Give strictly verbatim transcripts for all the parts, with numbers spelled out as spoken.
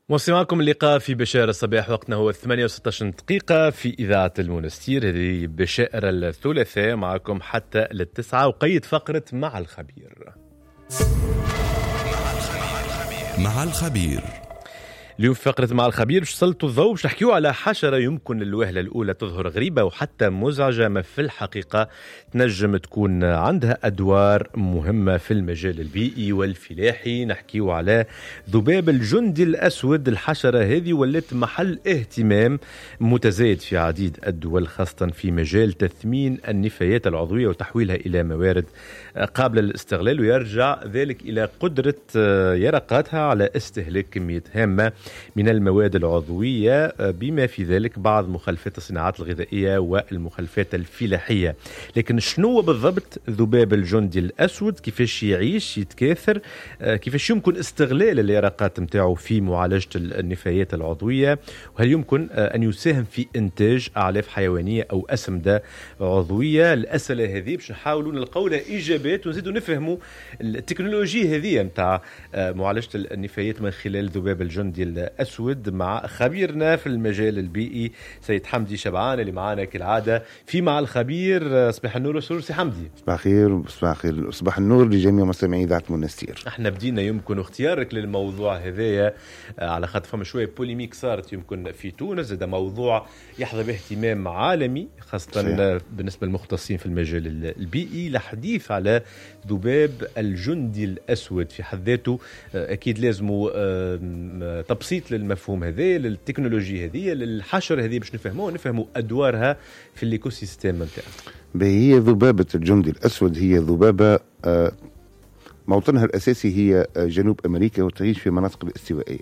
وصلناكم اللقاء في بشائر الصباح. وقتنا هو ثمانية وستة عشر دقيقة في إذاعة المنستير. هذه بشائر الثلاثاء معكم حتى للتسعة، وقيد فقرة مع الخبير. مع الخبير اليوم في فقرة مع الخبير باش سلطوا الضوء باش نحكيو على حشرة يمكن للوهلة الأولى تظهر غريبة وحتى مزعجة، ما في الحقيقة تنجم تكون عندها أدوار مهمة في المجال البيئي والفلاحي. نحكيو على ذباب الجندي الأسود. الحشرة هذه ولت محل اهتمام متزايد في عديد الدول، خاصة في مجال تثمين النفايات العضوية وتحويلها إلى موارد قابلة للاستغلال، ويرجع ذلك إلى قدرة يرقاتها على استهلاك كمية هامة من المواد العضوية، بما في ذلك بعض مخلفات الصناعات الغذائية والمخلفات الفلاحية. لكن شنو بالضبط ذباب الجندي الأسود؟ كيفاش يعيش يتكاثر؟ كيفاش يمكن استغلال اليرقات متاعه في معالجة النفايات العضوية؟ وهل يمكن أن يساهم في إنتاج أعلاف حيوانية أو أسمدة عضوية؟ الأسئلة هذه باش نحاولوا نلقوا لها إجابات ونزيدوا نفهموا التكنولوجيا هذه متاع معالجة النفايات من خلال ذباب الجندي الأسود مع خبيرنا في المجال البيئي سيد حمدي شبعان اللي معانا كالعادة في مع الخبير. صباح النور والسرور سي حمدي. صباح الخير. صباح الخير. صباح النور لجميع مستمعي إذاعة المنستير. احنا بدينا يمكن اختيارك للموضوع هذايا على خاطر فما شوية بوليميك صارت يمكن في تونس. هذا موضوع يحظى باهتمام عالمي خاصة صحيح. بالنسبة للمختصين في المجال البيئي. الحديث على ذباب الجندي الأسود في حد ذاته أكيد لازم تبسيط للمفهوم هذا، للتكنولوجيا هذه، للحشر هذه باش نفهموها ونفهموا أدوارها في الإيكوسيستم نتاعها. هي ذبابة الجندي الأسود هي ذبابة موطنها الأساسي هي جنوب أمريكا وتعيش في مناطق الاستوائية.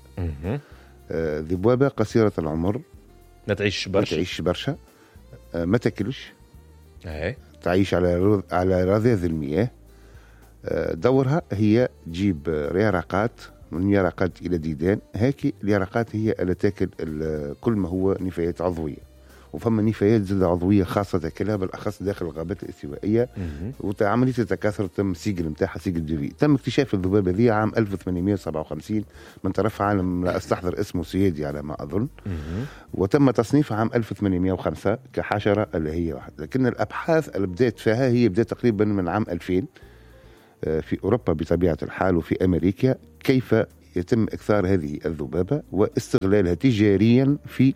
ذبابة قصيرة العمر، ما تعيش برشا، تعيش برشا، ما تاكلش، أه. تعيش على على رذاذ المياه. دورها هي تجيب يرقات من يرقات إلى ديدان. هاكي اليرقات هي اللي تاكل كل ما هو نفايات عضوية، وفما نفايات زادة عضوية خاصة تاكلها بالأخص داخل الغابات الاستوائية. وعملية التكاثر تم سيجل متاعها سيجل ديفي. تم اكتشاف الذبابة ذي عام ألف وثمانمائة وسبعة وخمسين من طرف عالم لا أستحضر اسمه سيادي على ما أظن، وتم تصنيفها عام ألف وثمانمائة وخمسة كحشرة اللي هي واحد. لكن الأبحاث اللي بدأت فيها هي بدأت تقريبا من عام ألفين في أوروبا بطبيعة الحال وفي أمريكا، كيف يتم إكثار هذه الذبابة واستغلالها تجاريا في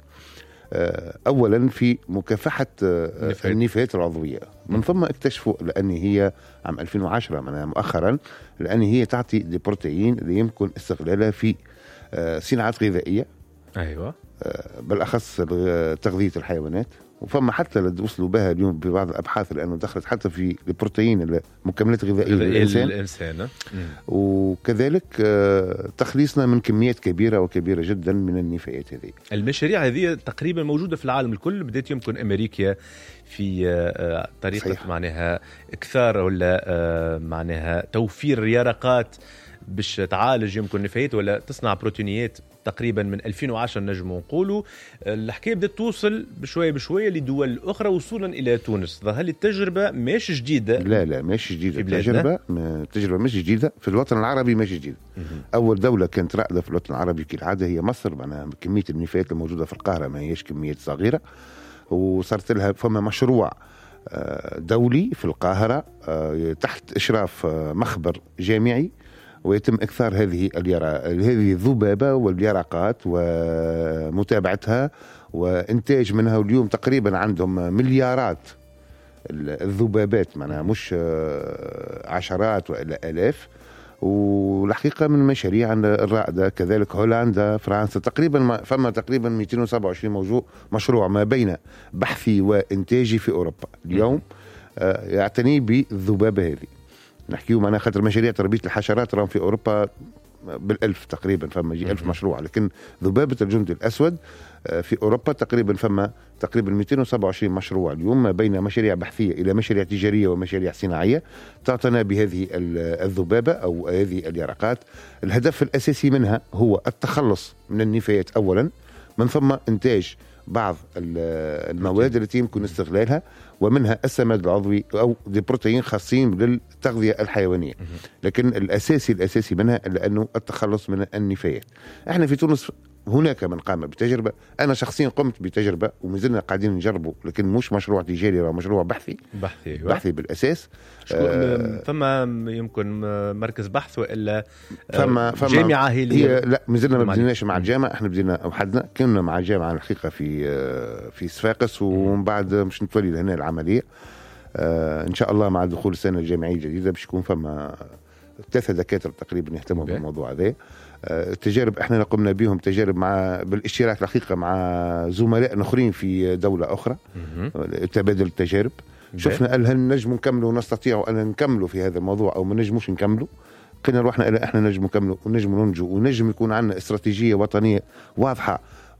أولا في مكافحة النفايات العضوية. من ثم اكتشفوا لأن هي عام ألفين وعشرة من مؤخرا لأن هي تعطي دي بروتين اللي يمكن استغلالها في صناعات غذائية، أيوة، بالأخص تغذية الحيوانات. وفما حتى اللي وصلوا بها اليوم ببعض الأبحاث لأنه دخلت حتى في البروتين المكملات الغذائية للإنسان, الإنسان. وكذلك تخليصنا من كميات كبيرة وكبيرة جدا من النفايات هذه. المشاريع هذه تقريبا موجودة في العالم الكل، بدأت يمكن أمريكا في طريقة صحيح. معناها إكثار ولا معناها توفير يرقات باش تعالج يمكن نفايات ولا تصنع بروتينيات تقريبا من ألفين وعشرة نجم نقولوا. الحكايه بدات توصل بشويه بشويه لدول اخرى وصولا الى تونس. ظهر لي التجربه مش جديده. لا لا مش جديده التجربه. التجربه مش جديده في الوطن العربي، مش جديده. اول دوله كانت رائده في الوطن العربي كالعاده هي مصر. معناها كميه النفايات الموجوده في القاهره ما هيش كميات صغيره، وصارت لها فما مشروع دولي في القاهره تحت اشراف مخبر جامعي، ويتم إكثار هذه اليرا هذه الذبابة واليرقات ومتابعتها وإنتاج منها. واليوم تقريبا عندهم مليارات الذبابات، معناها مش عشرات وإلا آلاف. والحقيقة من المشاريع الرائدة كذلك هولندا، فرنسا، تقريبا فما تقريبا مئتين وسبعة وعشرين موضوع مشروع ما بين بحثي وإنتاجي في أوروبا اليوم يعتني بالذبابة هذه. نحكيو معنا خاطر مشاريع تربية الحشرات راهم في أوروبا بالألف تقريبا، فما يجي ألف مشروع. لكن ذبابة الجندي الأسود في أوروبا تقريبا فما تقريبا مئتين وسبعة وعشرين مشروع اليوم، ما بين مشاريع بحثية إلى مشاريع تجارية ومشاريع صناعية تعتنى بهذه الذبابة أو هذه اليرقات. الهدف الأساسي منها هو التخلص من النفايات أولا، من ثم إنتاج بعض المواد التي يمكن استغلالها، ومنها السماد العضوي أو دي بروتين خاصين للتغذية الحيوانية. لكن الأساسي الأساسي منها لأنه التخلص من النفايات. احنا في تونس هناك من قام بتجربة. أنا شخصيا قمت بتجربة ومازلنا قاعدين نجربه، لكن مش مشروع تجاري، راه مشروع بحثي بحثي بحثي بالأساس. آه فما يمكن مركز بحث وإلا فما فما جامعة هي, هي لا مازلنا ما بديناش مع الجامعة، احنا بدينا وحدنا كنا مع الجامعة الحقيقة في في صفاقس، ومن بعد مش نتولي لهنا العملية آه إن شاء الله مع دخول السنة الجامعية الجديدة باش يكون فما ثلاثة دكاترة تقريبا يهتموا بالموضوع هذا. التجارب احنا قمنا بهم تجارب مع بالاشتراك الحقيقه مع زملاء اخرين في دوله اخرى، تبادل التجارب. شفنا هل نجم نكملوا ونستطيع ان نكملوا في هذا الموضوع او ما نجموش نكملوا. قلنا روحنا الى احنا نجم نكملوا ونجم ننجو ونجم يكون عندنا استراتيجيه وطنيه واضحه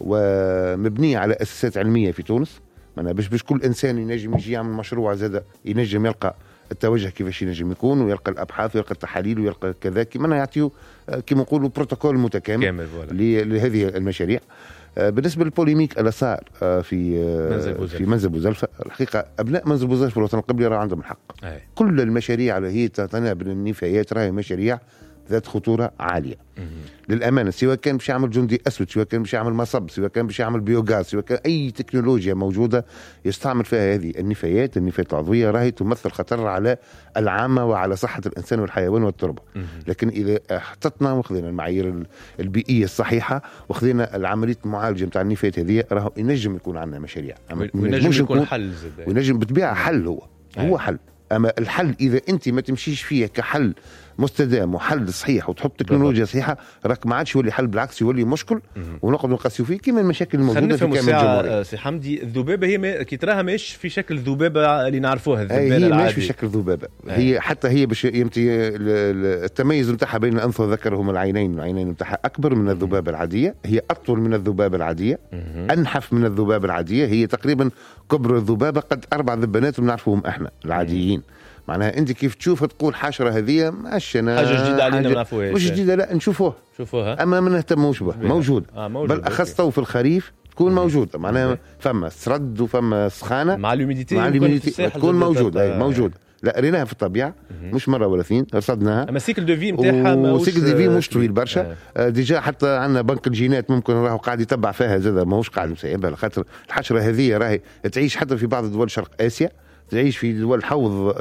ومبنيه على اساسات علميه في تونس. معناها باش باش كل انسان ينجم يجي يعمل مشروع زاد ينجم يلقى التوجه كيفاش ينجم يكون، ويلقى الابحاث ويلقى التحاليل ويلقى كذا كما يعطيو كما نقولوا بروتوكول متكامل لهذه المشاريع. بالنسبه للبوليميك اللي صار في منزل في منزل بوزلفه، الحقيقه ابناء منزل بوزلفه في الوطن القبلي راه عندهم الحق. أي. كل المشاريع اللي هي تتناول النفايات راهي مشاريع ذات خطوره عاليه للامانه، سواء كان باش يعمل جندي اسود، سواء كان باش يعمل مصب، سواء كان باش يعمل بيوغاز، سواء كان اي تكنولوجيا موجوده يستعمل فيها هذه النفايات النفايات العضويه راهي تمثل خطر على العامه وعلى صحه الانسان والحيوان والتربه. لكن اذا حطتنا وخذينا المعايير البيئيه الصحيحه وخذينا العمليه المعالجه نتاع النفايات هذه راهو ينجم يكون عندنا مشاريع وينجم يكون حل زباين. وينجم بالطبيعه حل هو أي. هو حل. اما الحل اذا انت ما تمشيش فيه كحل مستدام وحل صحيح وتحط تكنولوجيا صحيحه راك ما عادش يولي حل، بالعكس يولي مشكل ونقعد نقاسيو فيه كيما المشاكل الموجوده في كامل الجمهوريه. سي حمدي الذبابه هي ما كي تراها ماهيش في شكل ذبابه اللي نعرفوها، الذبابه هي ماهيش في شكل ذبابه. هي حتى هي باش يمتي التميز نتاعها بين الانف والذكر هما العينين، العينين نتاعها اكبر من الذبابه العاديه، هي اطول من الذبابه العاديه، انحف من الذبابه العاديه، هي تقريبا كبر الذبابه قد اربع ذبانات بنعرفوهم احنا العاديين. معناها انت كيف تشوف تقول حشره هذه ماش انا حاجه جديده علينا ما نعرفوهاش، مش جديده لا نشوفوها شوفوها اما ما نهتموش بها، موجود آه بل اخص تو في الخريف تكون موجوده. معناها فما سرد وفما سخانه مع الهيوميديتي مع الهيوميديتي تكون موجوده موجوده لا ريناها في الطبيعه مش مره ولا اثنين رصدناها. اما السيكل دو في نتاعها ماهوش سيكل دو في مش طويل برشا. آه. ديجا حتى عندنا بنك الجينات ممكن راهو قاعد يتبع فيها زاد ماهوش قاعد مسيبها، خاطر الحشره هذه راهي تعيش حتى في بعض دول شرق اسيا، تعيش في دول حوض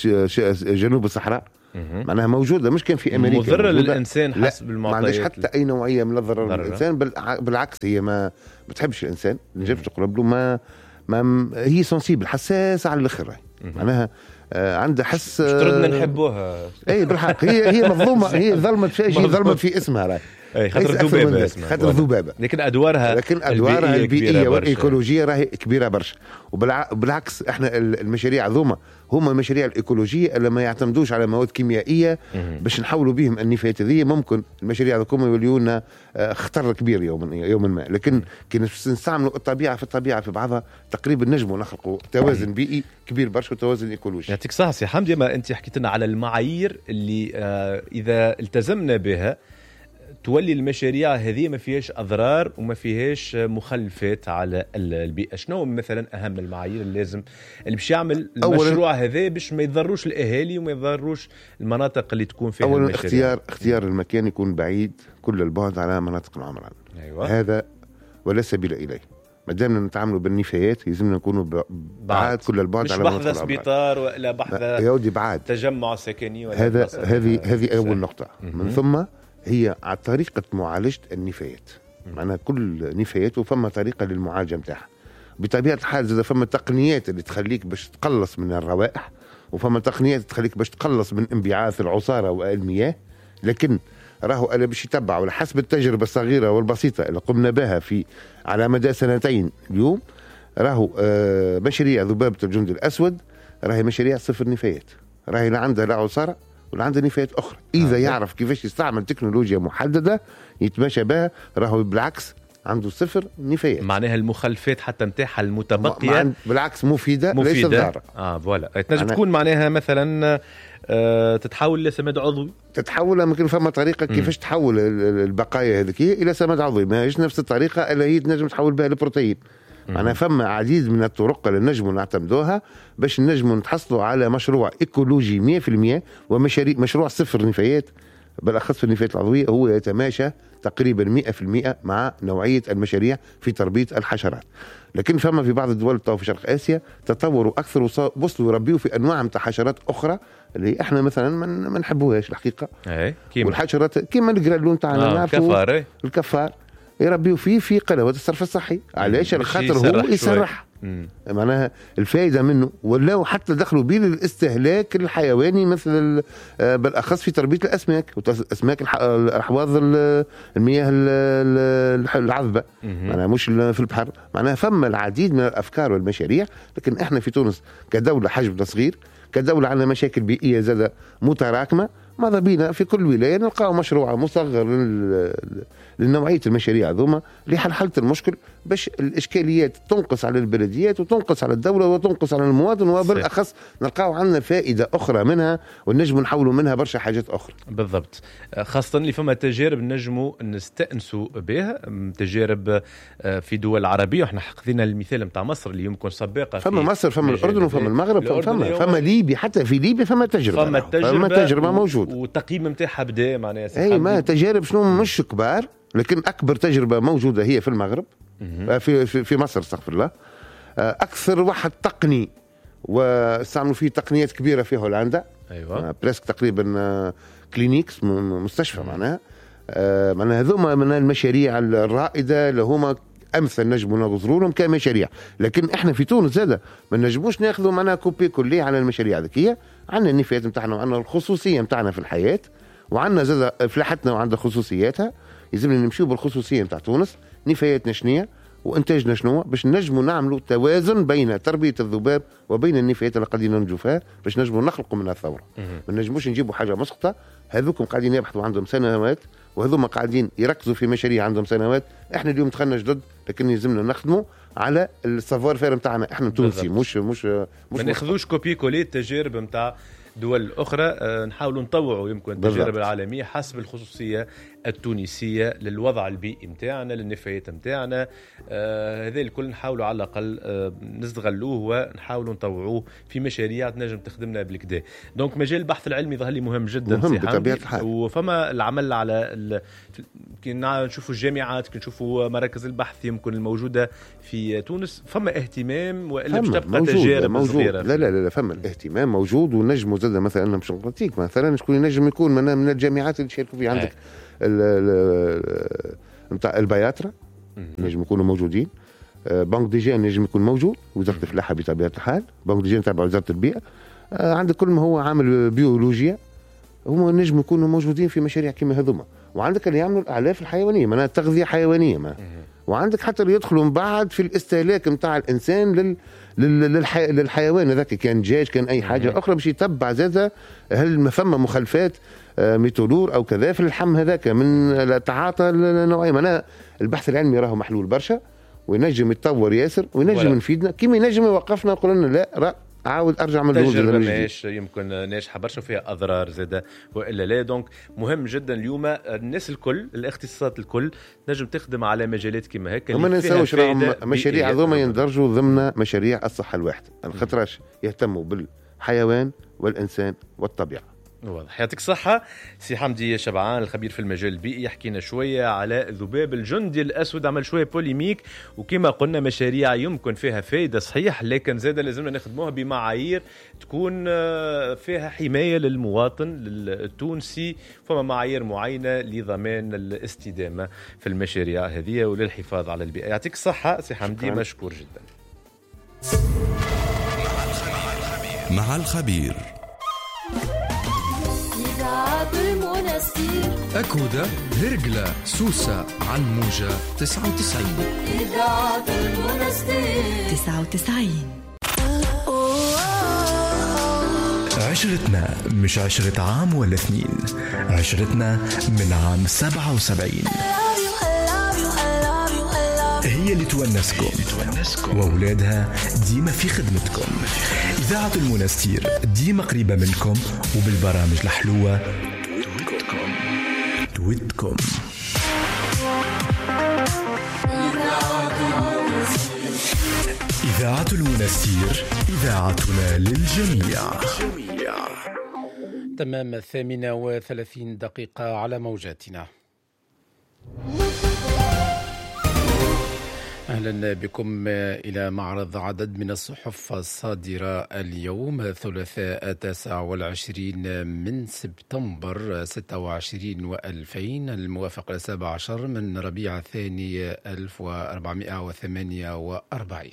جنوب الصحراء. معناها موجوده مش كان في امريكا مضره للانسان حسب المعطيات، ما عندهاش حتى اي نوعيه من الضرر للانسان، بالعكس هي ما بتحبش الانسان نجيب تقرب له، ما ما هي سنسيبل حساسه على الاخر. معناها آه عندها حس مش تردنا نحبوها اي بالحق هي هي مظلومه هي ظلمت في شيء ظلمت في اسمها راهي اي خاطر ذبابه اسمها خاطر ذبابه، لكن ادوارها لكن ادوارها البيئيه والايكولوجيه راهي كبيره برشا. وبالعكس احنا المشاريع هذوما هما المشاريع الايكولوجيه اللي ما يعتمدوش على مواد كيميائيه باش نحولوا بهم النفايات هذه. ممكن المشاريع هذوما يوليوا لنا خطر كبير يوما يوما ما، لكن كي نستعملوا الطبيعه في الطبيعه في بعضها تقريبا نجموا نخلقوا توازن بيئي كبير برشا وتوازن ايكولوجي. يعطيك الصحه سي حمدي. ما انت حكيت لنا على المعايير اللي آه اذا التزمنا بها تولي المشاريع هذه ما فيهاش أضرار وما فيهاش مخلفات على البيئة. شنو مثلا أهم المعايير اللي لازم اللي باش يعمل المشروع هذا باش ما يضروش الأهالي وما يضروش المناطق اللي تكون فيها أولا المشاريع؟ اختيار اختيار المكان يكون بعيد كل البعد على مناطق العمران. أيوة. هذا ولا سبيل إليه. ما دامنا نتعاملوا بالنفايات لازمنا نكونوا بعاد كل البعد على مناطق العمران، مش بحث سبيطار ولا بحث يا ودي بعاد تجمع سكني ولا هذا هذه هذه أول نقطة. من ثم هي على طريقة معالجة النفايات. معناها كل نفايات وفما طريقة للمعالجة متاعها. بطبيعة الحال إذا فما تقنيات اللي تخليك باش تقلص من الروائح وفما تقنيات تخليك باش تقلص من انبعاث العصارة والمياه، لكن راهو أنا باش يتبع على حسب التجربة الصغيرة والبسيطة اللي قمنا بها في على مدى سنتين اليوم، راهو آه مشاريع ذبابة الجندي الأسود راهي مشاريع صفر نفايات، راهي لا عندها لا عصارة ولا عندها نفايات أخرى. إذا آه. يعرف كيفاش يستعمل تكنولوجيا محددة يتماشى بها راهو بالعكس عنده صفر نفايات. معناها المخلفات حتى نتاعها المتبقية بالعكس مفيدة, مفيدة. ليست ضارة. اه فوالا تنجم تكون معناها مثلا آه تتحول لسماد عضوي، تتحول ممكن فما طريقة كيفاش م. تحول البقايا هذيك إلى سماد عضوي، ما هيش نفس الطريقة اللي هي تنجم تحول بها البروتين. أنا فما عديد من الطرق اللي نجموا نعتمدوها باش نجموا نتحصلوا على مشروع إيكولوجي مية في المية ومشاريع مشروع صفر نفايات بالأخص في النفايات العضوية هو يتماشى تقريبا مئة بالمئة مع نوعية المشاريع في تربية الحشرات. لكن فما في بعض الدول في شرق آسيا تطوروا أكثر ووصلوا يربيوا في أنواع من حشرات أخرى اللي احنا مثلا ما نحبوهاش الحقيقة. والحشرات كيما الجرالون تاعنا آه نعرفوا الكفار يربيوا فيه في قنوات الصرف الصحي. علاش؟ الخاطر هو يسرح معناها الفائدة منه، ولاو حتى دخلوا بيه للاستهلاك الحيواني مثل بالأخص في تربية الأسماك وأسماك الأحواض المياه العذبة معناها مش في البحر. معناها فما العديد من الأفكار والمشاريع. لكن احنا في تونس كدولة حجمنا صغير، كدولة عندنا مشاكل بيئية زادة متراكمة، ماذا بينا في كل ولاية نلقاو مشروع مصغر لنوعية المشاريع ذوما لحل المشكل باش الإشكاليات تنقص على البلديات وتنقص على الدولة وتنقص على المواطن، وبالأخص نلقاو عندنا فائدة أخرى منها ونجم نحولوا منها برشا حاجات أخرى. بالضبط، خاصة اللي فما تجارب نجموا نستأنسوا بها، تجارب في دول عربية. وإحنا حقدنا المثال متاع مصر اللي يمكن سباقة، فما مصر، فما الأردن، وفما المغرب، فما فما ليبيا، حتى في ليبيا فما تجربة، فما تجربة, فما تجربة موجود والتقييم متاعها بدا معناها أي ما تجارب شنو مش كبار. لكن أكبر تجربة موجودة هي في المغرب، في في, في مصر استغفر الله. أكثر واحد تقني واستعملوا فيه تقنيات كبيرة في هولندا. أيوة. بريسك تقريبا كلينيكس مستشفى معناها. معناها هذوما من المشاريع الرائدة اللي هما أمثل نجموا نظروا لهم كمشاريع. لكن إحنا في تونس زادة ما نجموش ناخذوا معنا كوبي كلي على المشاريع الذكية. عندنا النفايات متاعنا وعندنا الخصوصية متاعنا في الحياة، وعندنا زادة فلاحتنا وعندها خصوصياتها. يلزمنا نمشيو بالخصوصية متاع تونس، نفاياتنا شنية وإنتاجنا شنو، باش نجموا نعملوا توازن بين تربية الذباب وبين النفايات اللي قاعدين ننجوا فيها باش نجموا نخلقوا منها ثورة. ما نجموش نجيبوا حاجة مسقطة. هذوكم قاعدين يبحثوا عندهم سنوات، وهذوما قاعدين يركزوا في مشاريع عندهم سنوات. احنا اليوم دخلنا جدد، لكن يلزمنا نخدموا على السافوار فير متاعنا احنا تونسي، مش مش مش ما ناخذوش كوبي كولي التجارب متاع دول أخرى. نحاول نطوعوا يمكن التجارب العالمية حسب الخصوصية التونسية للوضع البيئي متاعنا، للنفايات متاعنا. آه هذا الكل نحاولوا على الأقل آه نستغلوه ونحاولوا نطوعوه في مشاريع تنجم تخدمنا بالكدا. دونك مجال البحث العلمي ظهر لي مهم جدا مهم بطبيعة الحال. وفما العمل على ال... كي نشوفوا الجامعات، كي نشوفوا مراكز البحث يمكن الموجودة في تونس، فما اهتمام وإلا مش تبقى تجارب صغيرة؟ لا لا لا فما الاهتمام موجود. ونجموا زاد مثلا مش نعطيك مثلا شكون ينجم يكون من, من الجامعات اللي شاركوا فيه. عندك نتاع البياترا نجم يكونوا موجودين، بنك ديجان نجم يكون موجود، وزارة الفلاحة بطبيعة الحال، بنك ديجان تابع وزارة البيئة. عندك كل ما هو عامل بيولوجيا هم نجم يكونوا موجودين في مشاريع كما هذوما. وعندك اللي يعملوا الأعلاف الحيوانية معناها تغذية حيوانية ما. وعندك حتى اللي يدخلوا من بعد في الاستهلاك متاع الإنسان لل للحي... للحيوان هذاك، كان دجاج كان أي حاجة أخرى، باش يتبع زادة هل ما فما مخلفات ميتولور أو كذا في اللحم هذاك من التعاطى النوعية. معناها البحث العلمي راه محلول برشا وينجم يتطور ياسر وينجم نفيدنا كيما ينجم يوقفنا ويقول لنا لا رأ عاود ارجع من الاول. تجربه ماهيش يمكن ناجحه برشا وفيها اضرار زاده والا لا. دونك مهم جدا اليوم الناس الكل الاختصاصات الكل نجم تخدم على مجالات كما هكا. وما ننساوش راهم مشاريع هذوما يندرجوا ضمن مشاريع الصحه الواحده، خاطرش يهتموا بالحيوان والانسان والطبيعه. واضح. يعطيك الصحة سي حمدي شبعان الخبير في المجال البيئي، يحكينا شوية على ذباب الجندي الأسود. عمل شوية بوليميك وكما قلنا مشاريع يمكن فيها فايدة صحيح، لكن زادة لازمنا نخدموها بمعايير تكون فيها حماية للمواطن التونسي، فما معايير معينة لضمان الاستدامة في المشاريع هذه وللحفاظ على البيئة. يعطيك الصحة سي حمدي، مشكور جدا. مع الخبير أكودة هرقلة سوسة عن موجة تسعة وتسعين إذاعة المنستير تسعة وتسعين. عشرتنا مش عشرة عام ولا اثنين، عشرتنا من عام سبعة وسبعين هي اللي تونسكم وأولادها ديما في خدمتكم. إذاعة المنستير ديما قريبة منكم وبالبرامج الحلوة تويتكم. إذاعة المنستير إذاعتنا للجميع. تمام الثامنة وثلاثين دقيقة على موجاتنا. أهلا بكم إلى معرض عدد من الصحف الصادرة اليوم الثلاثاء التاسع والعشرين من سبتمبر ستة وعشرين وألفين الموافق السابع عشر من ربيع الثاني ألف وأربعمائة وثمانية وأربعين.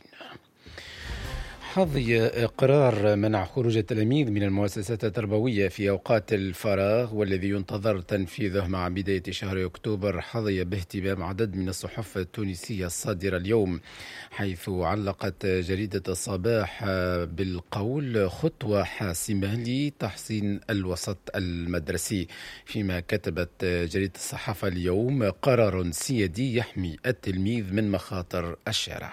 حظي قرار منع خروج التلاميذ من المؤسسات التربوية في أوقات الفراغ والذي ينتظر تنفيذه مع بداية شهر أكتوبر حظي باهتمام عدد من الصحف التونسية الصادرة اليوم، حيث علقت جريدة الصباح بالقول خطوة حاسمة لتحسين الوسط المدرسي، فيما كتبت جريدة الصحافة اليوم قرار سيادي يحمي التلميذ من مخاطر الشارع.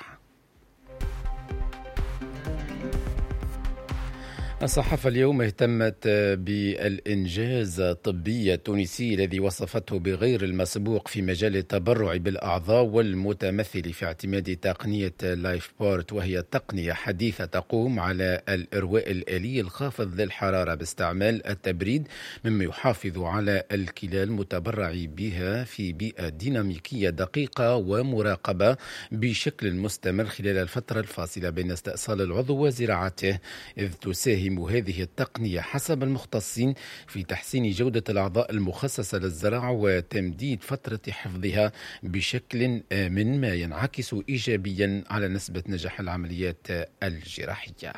الصحافة اليوم اهتمت بالإنجاز الطبي التونسي الذي وصفته بغير المسبوق في مجال التبرع بالأعضاء والمتمثل في اعتماد تقنية لايف بورت، وهي تقنية حديثة تقوم على الإرواء الآلي الخافض للحرارة باستعمال التبريد، مما يحافظ على الكلى المتبرع بها في بيئة ديناميكية دقيقة ومراقبة بشكل مستمر خلال الفترة الفاصلة بين استئصال العضو وزراعته، إذ تساهم هذه التقنية حسب المختصين في تحسين جودة الأعضاء المخصصة للزراعة وتمديد فترة حفظها بشكل آمن، ما ينعكس إيجابيا على نسبة نجاح العمليات الجراحية.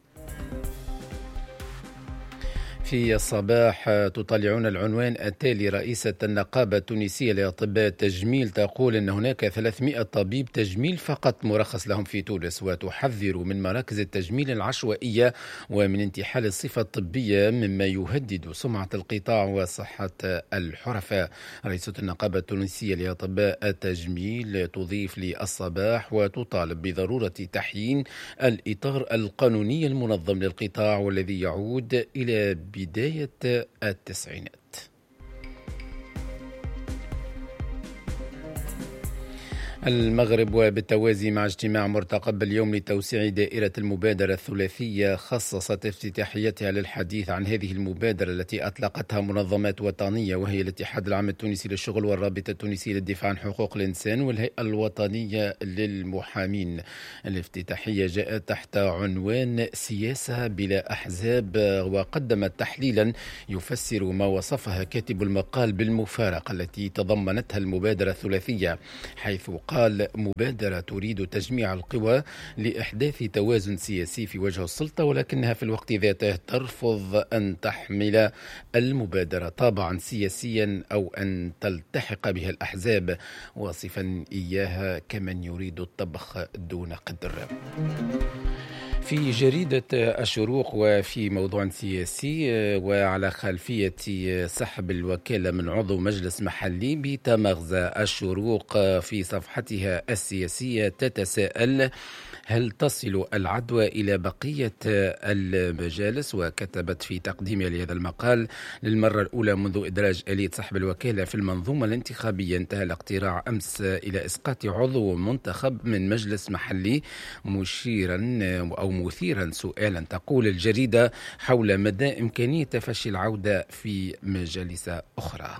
في الصباح تطالعون العنوان التالي: رئيسة النقابة التونسية لأطباء التجميل تقول أن هناك ثلاثمائة طبيب تجميل فقط مرخص لهم في تونس، وتحذر من مراكز التجميل العشوائية ومن انتحال الصفة الطبية مما يهدد سمعة القطاع وصحة الحرفاء. رئيسة النقابة التونسية لأطباء التجميل تضيف للصباح وتطالب بضرورة تحيين الإطار القانوني المنظم للقطاع والذي يعود إلى بداية التسعينات. المغرب وبالتوازي مع اجتماع مرتقب اليوم لتوسيع دائرة المبادرة الثلاثية خصصت افتتاحيتها للحديث عن هذه المبادرة التي أطلقتها منظمات وطنية، وهي الاتحاد العام التونسي للشغل والرابطة التونسية للدفاع عن حقوق الإنسان والهيئة الوطنية للمحامين. الافتتاحية جاءت تحت عنوان سياسة بلا أحزاب، وقدمت تحليلا يفسر ما وصفها كاتب المقال بالمفارقة التي تضمنتها المبادرة الثلاثية، حيث قال: مبادرة تريد تجميع القوى لإحداث توازن سياسي في وجه السلطة، ولكنها في الوقت ذاته ترفض أن تحمل المبادرة طابعا سياسيا أو أن تلتحق بها الأحزاب، واصفا إياها كمن يريد الطبخ دون قدر. في جريدة الشروق وفي موضوع سياسي وعلى خلفية سحب الوكالة من عضو مجلس محلي بتمغزى، الشروق في صفحتها السياسية تتساءل: هل تصل العدوى إلى بقية المجالس؟ وكتبت في تقديمها لهذا المقال: للمرة الأولى منذ إدراج آلية سحب الوكالة في المنظومة الانتخابية انتهى الاقتراع أمس إلى إسقاط عضو منتخب من مجلس محلي، مشيرا أو مثيرا سؤالا تقول الجريدة حول مدى إمكانية تفشي العودة في مجالس أخرى.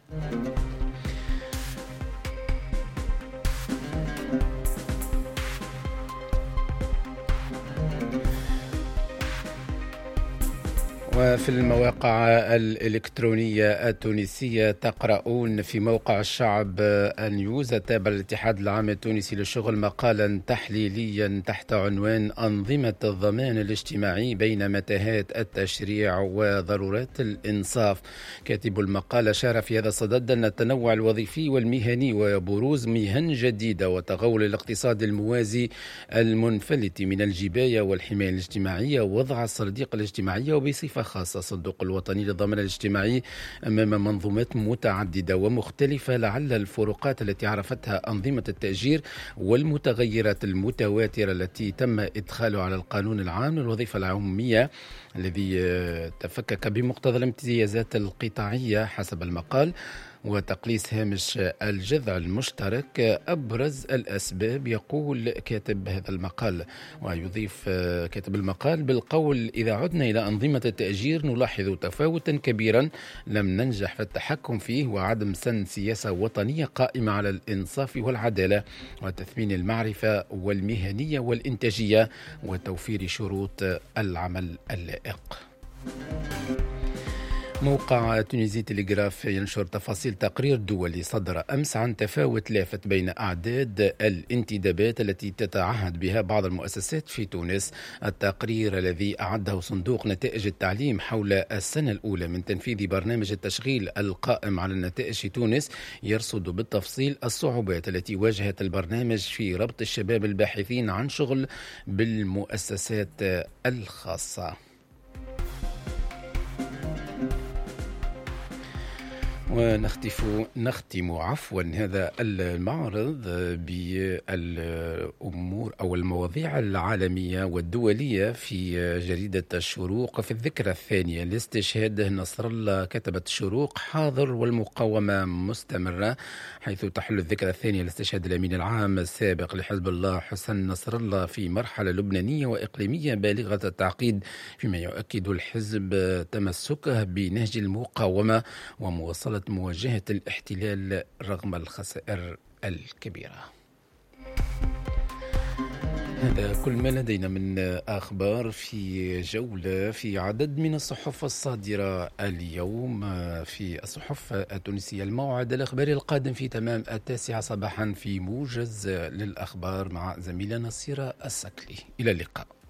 وفي المواقع الإلكترونية التونسية تقرؤون في موقع الشعب النيوز التابع للاتحاد العام التونسي للشغل مقالا تحليليا تحت عنوان أنظمة الضمان الاجتماعي بين متاهات التشريع وضرورات الإنصاف. كاتب المقال أشار في هذا الصدد أن التنوع الوظيفي والمهني وبروز مهن جديدة وتغول الاقتصاد الموازي المنفلت من الجباية والحماية الاجتماعية ووضع الصناديق الاجتماعية وبصفة خاصة الصندوق الوطني للضمان الاجتماعي أمام منظومات متعددة ومختلفة، لعل الفروقات التي عرفتها أنظمة التأجير والمتغيرات المتواترة التي تم إدخالها على القانون العام للوظيفة العمومية الذي تفكك بمقتضى الامتيازات القطاعية حسب المقال، وتقليص هامش الجذع المشترك أبرز الأسباب، يقول كاتب هذا المقال. ويضيف كاتب المقال بالقول: إذا عدنا إلى أنظمة التأجير نلاحظ تفاوتا كبيرا لم ننجح في التحكم فيه، وعدم سن سياسة وطنية قائمة على الإنصاف والعدالة وتثمين المعرفة والمهنية والإنتاجية وتوفير شروط العمل اللائق. موقع تونسي تلغراف ينشر تفاصيل تقرير دولي صدر أمس عن تفاوت لافت بين أعداد الانتدابات التي تتعهد بها بعض المؤسسات في تونس. التقرير الذي أعده صندوق نتائج التعليم حول السنة الأولى من تنفيذ برنامج التشغيل القائم على النتائج في تونس يرصد بالتفصيل الصعوبات التي واجهت البرنامج في ربط الشباب الباحثين عن شغل بالمؤسسات الخاصة. ونختم نختم عفوا هذا المعرض بالأمور أو المواضيع العالمية والدولية في جريدة الشروق. في الذكرى الثانية لاستشهاد نصر الله كتبت الشروق: حاضر والمقاومة مستمرة، حيث تحل الذكرى الثانية لاستشهاد الأمين العام السابق لحزب الله حسن نصر الله في مرحلة لبنانية وإقليمية بالغة التعقيد، فيما يؤكد الحزب تمسكه بنهج المقاومة ومواصلة مواجهة الاحتلال رغم الخسائر الكبيرة. هذا كل ما لدينا من أخبار في جولة في عدد من الصحف الصادرة اليوم في الصحف التونسية. الموعد الأخباري القادم في تمام التاسعة صباحا في موجز للأخبار مع زميلنا نصيرة السكلي. إلى اللقاء.